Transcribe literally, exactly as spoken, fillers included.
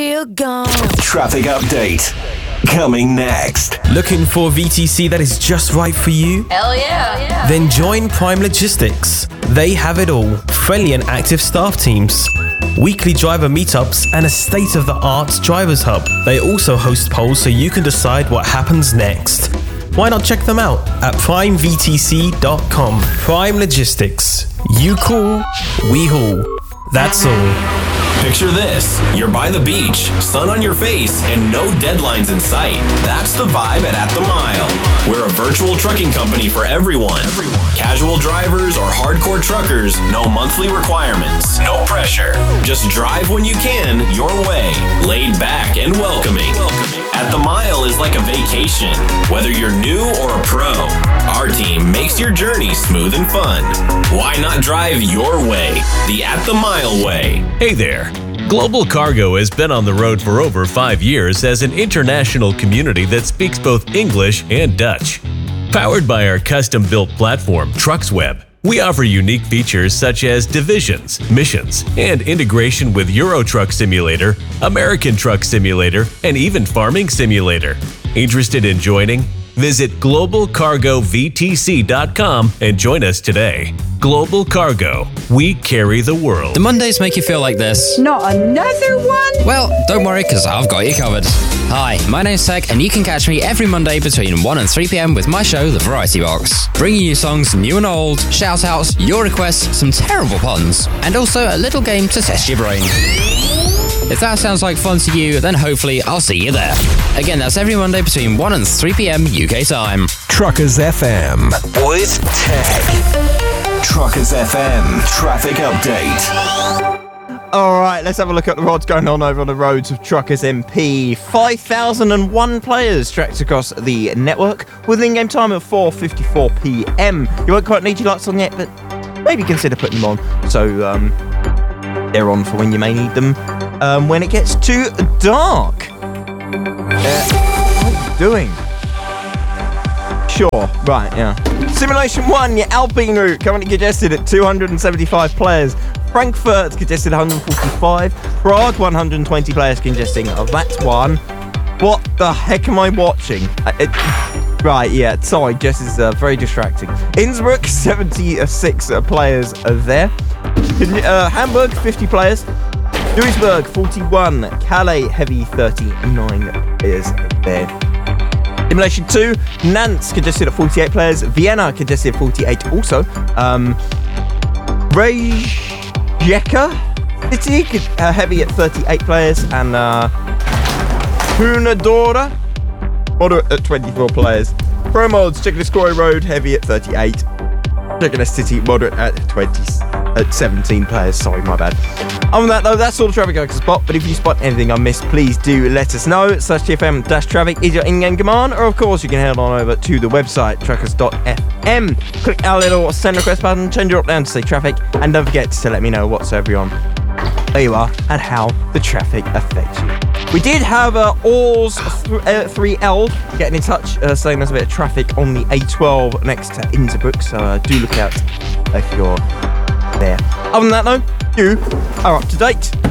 Feel gone. Traffic update. Coming next. Looking for a V T C that is just right for you? Hell yeah. yeah. Then join Prime Logistics. They have it all. Friendly and active staff teams, weekly driver meetups, and a state-of-the-art drivers hub. They also host polls so you can decide what happens next. Why not check them out at prime v t c dot com. Prime Logistics. You call, we haul. That's all. Picture this. You're by the beach, sun on your face, and no deadlines in sight. That's the vibe at At The Mile. We're a virtual trucking company for everyone. everyone. Casual drivers or hardcore truckers, no monthly requirements. No pressure. Just drive when you can, your way. Laid back and welcoming. welcoming. At The Mile is like a vacation. Whether you're new or a pro, our team makes your journey smooth and fun. Why not drive your way? The At The Mile way. Hey there. Global Cargo has been on the road for over five years as an international community that speaks both English and Dutch. Powered by our custom-built platform, TrucksWeb, we offer unique features such as divisions, missions, and integration with Euro Truck Simulator, American Truck Simulator, and even Farming Simulator. Interested in joining? Visit global cargo v t c dot com and join us today. Global Cargo, we carry the world. Do Mondays make you feel like this? Not another one? Well, don't worry, because I've got you covered. Hi, my name's Tech, and you can catch me every Monday between one and three p.m. with my show, The Variety Box. Bringing you songs new and old, shout-outs, your requests, some terrible puns, and also a little game to test your brain. If that sounds like fun to you, then hopefully I'll see you there. Again, that's every Monday between one and three p.m. U K time. Truckers F M with Tech. Truckers F M Traffic Update. Alright, let's have a look at what's going on over on the roads of Truckers M P. five thousand one players tracked across the network with an in-game time of four fifty-four p.m. You won't quite need your lights on yet, but maybe consider putting them on. So, um, they're on for when you may need them. Um, when it gets too dark. Uh, what are you doing? Sure, right, yeah. Simulation one, your Alpine route, currently congested at two hundred seventy-five players. Frankfurt congested one hundred forty-five. Prague, one hundred twenty players congesting. Oh, that's one. What the heck am I watching? Uh, it, right, yeah, sorry, Jess is uh, very distracting. Innsbruck, seventy-six uh, players are there. Uh, Hamburg, fifty players. Duisburg, forty-one. Calais, heavy, thirty-nine players there. Simulation two, Nantes, congested at forty-eight players. Vienna, congested at forty-eight also. Um, Rijeka City, uh, heavy at thirty-eight players. And uh, Punadora, moderate at twenty-four players. Pro Mods, Czechoslovakia Road, heavy at thirty-eight. Czechoslovakia City, moderate at twenty. At seventeen players, sorry, my bad. Other than that, though, that's all the traffic I can spot. But if you spot anything I missed, please do let us know. Slash T F M dash traffic is your in-game command, or of course you can head on over to the website truckers dot f m. Click our little send request button, change it up down to say traffic, and don't forget to let me know whatsoever you're on, where you are, and how the traffic affects you. We did have uh, Oars three L getting in touch, uh, saying there's a bit of traffic on the A twelve next to Innsbruck, so uh, do look out if you're there. Other than that, though, you are up to date.